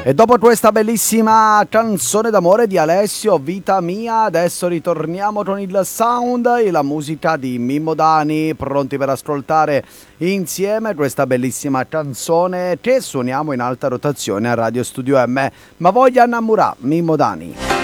E dopo questa bellissima canzone d'amore di Alessio, Vita Mia, adesso ritorniamo con il sound e la musica di Mimmo Dani, pronti per ascoltare insieme questa bellissima canzone che suoniamo in alta rotazione a Radio Studio M. Ma voglia innamorare, Mimmo Dani.